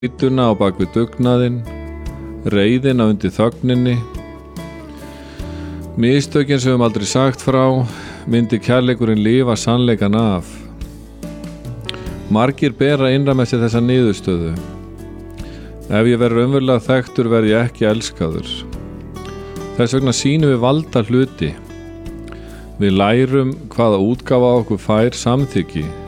Ítuna á bak við dugnaðinn, reiðina undir þögninni. Mistökin sem við höfum aldrei sagt frá, myndi kærleikurinn lifa sannleikan af. Margir bera innra með sér þessa niðurstöðu. Ef ég verð raunverulega þekktur verð ég ekki elskaður. Þess vegna sýnum við valda hluti. Við lærum hvaða útgáfa okkur fær samþykki.